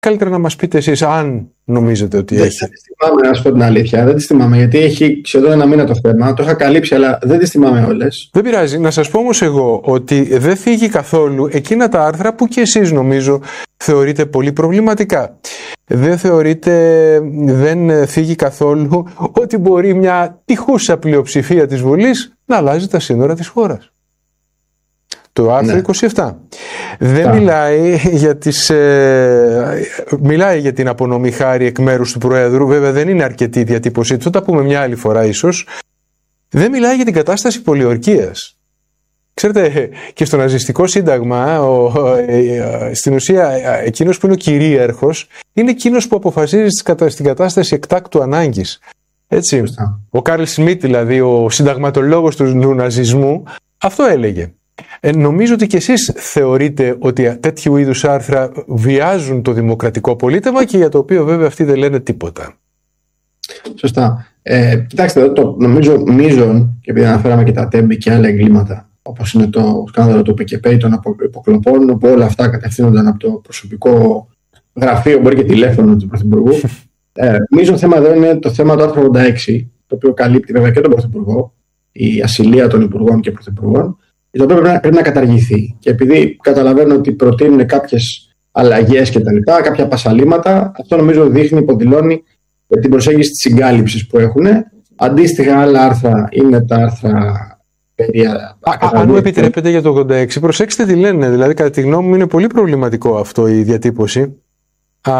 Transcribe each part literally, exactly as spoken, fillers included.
Καλύτερα να μας πείτε εσείς αν νομίζετε ότι δεν έχει. Δεν τη θυμάμαι, να σου πω την αλήθεια. Δεν τη θυμάμαι, γιατί έχει σχεδόν ένα μήνα το θέμα. Το είχα καλύψει, αλλά δεν τη θυμάμαι όλες. Δεν πειράζει. Να σας πω όμως εγώ ότι δεν θίγει καθόλου εκείνα τα άρθρα που και εσείς νομίζω θεωρείτε πολύ προβληματικά. Δεν θεωρείτε, δεν θίγει καθόλου ότι μπορεί μια τυχούσα πλειοψηφία της Βουλής να αλλάζει τα σύνορα της χώρας. Το άρθρο ναι. είκοσι επτά. Δεν yeah. μιλάει για τις, ε, μιλάει για την απονομή χάρη εκ μέρους του Προέδρου. Βέβαια δεν είναι αρκετή η διατύπωσή του, θα τα πούμε μια άλλη φορά ίσως. Δεν μιλάει για την κατάσταση πολιορκίας. Ξέρετε, και στο ναζιστικό σύνταγμα, ο, ε, ε, στην ουσία εκείνος που είναι ο κυρίαρχος είναι εκείνος που αποφασίζει στην κατάσταση εκτάκτου ανάγκης. Έτσι. Yeah. Ο Κάρλ Σμιτ, δηλαδή ο συνταγματολόγος του ναζισμού, αυτό έλεγε. Ε, νομίζω ότι και εσείς θεωρείτε ότι τέτοιου είδους άρθρα βιάζουν το δημοκρατικό πολίτευμα και για το οποίο βέβαια αυτοί δεν λένε τίποτα. Σωστά. Ε, κοιτάξτε, εδώ το νομίζω μείζον, και επειδή αναφέραμε και τα τέμπη και άλλα εγκλήματα, όπως είναι το σκάνδαλο του πι κέι πι των υποκλοπών, όπου όλα αυτά κατευθύνονταν από το προσωπικό γραφείο, μπορεί και τηλέφωνο του Πρωθυπουργού. ε, μείζον θέμα εδώ είναι το θέμα του άρθρου ογδόντα έξι, το οποίο καλύπτει βέβαια και τον Πρωθυπουργό, η ασυλία των Υπουργών και Πρωθυπουργών, το οποίο πρέπει να, πρέπει να καταργηθεί. Και επειδή καταλαβαίνω ότι προτείνουν κάποιες αλλαγές και τα λοιπά, κάποια πασαλήματα, αυτό νομίζω δείχνει, υποδηλώνει την προσέγγιση της συγκάλυψης που έχουν. Αντίστοιχα, άλλα άρθρα είναι τα άρθρα περί. Αν μου επιτρέπετε για το ογδόντα έξι, προσέξτε τι λένε. Δηλαδή, κατά τη γνώμη μου, είναι πολύ προβληματικό αυτό η διατύπωση. Α,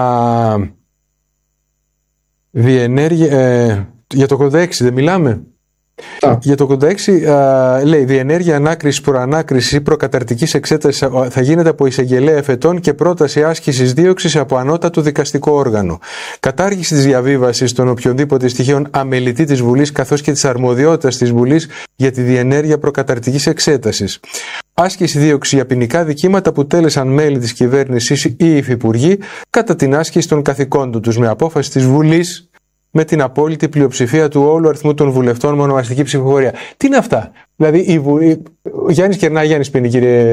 διενέργεια, ε, για το ογδόντα έξι δεν μιλάμε. Ah. Για το ογδόντα έξι α, λέει διενέργεια ανάκρισης, προανάκρισης ή προκαταρτικής εξέτασης θα γίνεται από εισαγγελέα εφετών και πρόταση άσκησης δίωξης από ανώτατο δικαστικό όργανο. Κατάργηση της διαβίβασης των οποιονδήποτε στοιχείων αμελητή της Βουλής καθώς και της αρμοδιότητας της Βουλής για τη διενέργεια προκαταρτικής εξέτασης. Άσκηση δίωξη για ποινικά δικήματα που τέλεσαν μέλη της κυβέρνησης ή υφυπουργοί κατά την άσκηση των καθηκόντων τους με απόφαση της Βουλής με την απόλυτη πλειοψηφία του όλου αριθμού των βουλευτών με ονομαστική ψηφοφορία. Τι είναι αυτά? Δηλαδή, η Βουλή. Γιάννης Κερνά, Γιάννης Πίνη, κύριε.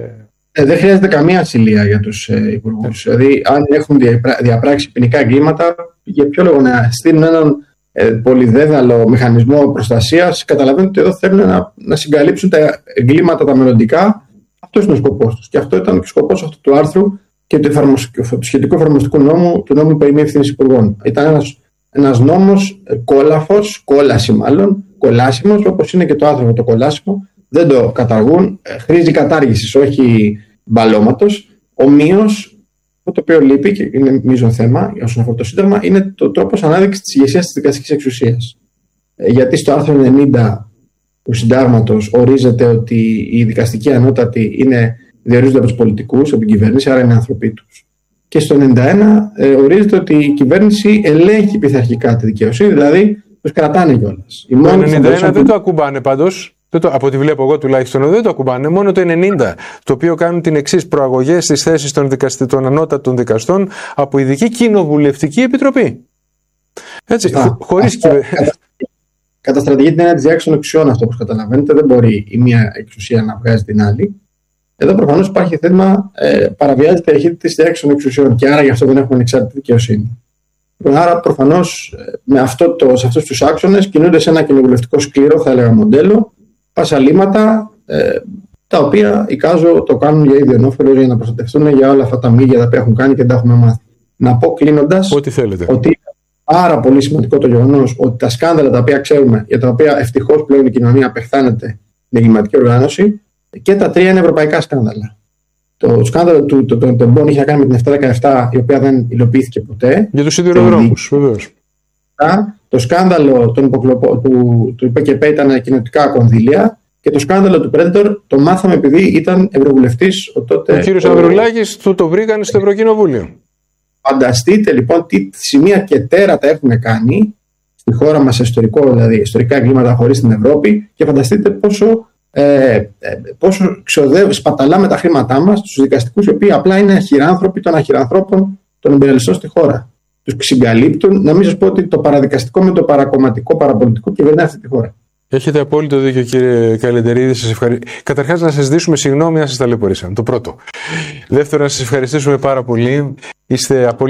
Ε, δεν χρειάζεται καμία ασυλία για τους ε, υπουργούς. Ε. Δηλαδή, αν έχουν διαπράξει ποινικά εγκλήματα, για ποιο λόγο να στείλουν έναν ε, πολυδέδαλο μηχανισμό προστασίας? Καταλαβαίνετε ότι εδώ θέλουν να, να συγκαλύψουν τα εγκλήματα τα μελλοντικά. Αυτό είναι ο σκοπός τους. Και αυτό ήταν και ο σκοπός αυτού του άρθρου και του, του σχετικού εφαρμοστικού νόμου, του νόμου περί μη ευθύνης υπουργών. Ήταν ένας. Ένας νόμος κόλαφος, κόλαση μάλλον, κολάσιμος, όπως είναι και το άρθρο με το κολάσιμο, δεν το καταργούν, χρήζει κατάργησης, όχι μπαλώματος. Ομοίως, αυτό το οποίο λείπει και είναι μείζον θέμα όσον αφορά το Σύνταγμα, είναι το τρόπος ανάδειξης της ηγεσίας της δικαστικής εξουσίας. Γιατί στο άρθρο ενενήντα του Συντάγματος ορίζεται ότι η δικαστική ανώτατη είναι, διορίζονται από τους πολιτικούς, από την κυβέρνηση, άρα είναι άνθρωποι τους. Και στο ενενήντα ένα ε, ορίζεται ότι η κυβέρνηση ελέγχει πειθαρχικά τη δικαιοσύνη, δηλαδή τους κρατάνε κιόλας. Το ενενήντα ένα δεν το ακουμπάνε πάντως, δεν το, από ό,τι βλέπω εγώ τουλάχιστον, δεν το ακουμπάνε, μόνο το ενενήντα, το οποίο κάνουν την εξής προαγωγές στις θέσεις των, δικαστη, των ανώτατων δικαστών από ειδική κοινοβουλευτική επιτροπή. Έτσι, χω, χωρίς κυβέρνηση. Κατά στρατηγική την έννοια της διάξης των εξουσιών, αυτό όπως καταλαβαίνετε, δεν μπορεί η μία εξουσία να βγάζει την άλλη. Εδώ προφανώς υπάρχει θέμα, ε, παραβιάζεται η αρχή της διάξης των εξουσιών και άρα γι' αυτό δεν έχουμε ανεξάρτητη δικαιοσύνη. Άρα προφανώς με αυτό το, σε αυτούς τους άξονες κινούνται σε ένα κοινοβουλευτικό σκληρό, θα έλεγα, μοντέλο, πασαλήματα, ε, τα οποία εικάζω το κάνουν για ίδιο όφελος, για να προστατευτούν για όλα αυτά τα μύγια τα οποία έχουν κάνει και δεν τα έχουμε μάθει. Να πω κλείνοντας ότι θέλετε. Ότι είναι πάρα πολύ σημαντικό το γεγονός ότι τα σκάνδαλα τα οποία ξέρουμε, για τα οποία ευτυχώς πλέον η κοινωνία απεχθάνεται την εγκληματική οργάνωση, και τα τρία είναι ευρωπαϊκά σκάνδαλα. Το σκάνδαλο του το, το, το Μπον είχε να κάνει με την επτακόσια δεκαεπτά, η οποία δεν υλοποιήθηκε ποτέ. Για τους σιδηροδρόμους, βεβαίως. Το σκάνδαλο των υποκλοπο, του, του πι κέι πι ήταν κοινοτικά κονδύλια. Και το σκάνδαλο του Predator το μάθαμε επειδή ήταν ευρωβουλευτής ο τότε. Ο κύριος Ανδρουλάκης του το βρήκαν στο Ευρωκοινοβούλιο. Φανταστείτε λοιπόν τι σημεία και τέρατα έχουμε κάνει στη χώρα μας, ιστορικό, δηλαδή ιστορικά εγκλήματα χωρίς την Ευρώπη, και φανταστείτε πόσο. Ε, ε, πόσο ξοδεύει, σπαταλάμε τα χρήματά μας στους δικαστικούς, οι οποίοι απλά είναι αχυράνθρωποι των αχυρανθρώπων των εμπειριαλιστών στη χώρα. Τους συγκαλύπτουν. Να μην σας πω ότι το παραδικαστικό με το παρακομματικό, παραπολιτικό κυβερνάει αυτή τη χώρα. Έχετε απόλυτο δίκιο, κύριε Καλεντερίδη. Σας ευχαρι... Καταρχάς, να σας ζητήσουμε συγγνώμη αν σας ταλαιπωρήσαμε. Το πρώτο. Δεύτερον, να σας ευχαριστήσουμε πάρα πολύ. Είστε απόλυτα